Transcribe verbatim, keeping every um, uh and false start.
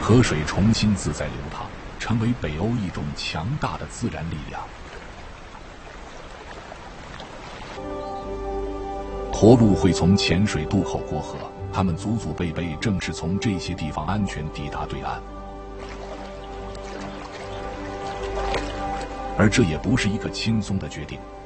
河水重新自在流淌，成为北欧一种强大的自然力量。驼鹿会从浅水渡口过河，他们祖祖辈辈正是从这些地方安全抵达对岸。而这也不是一个轻松的决定。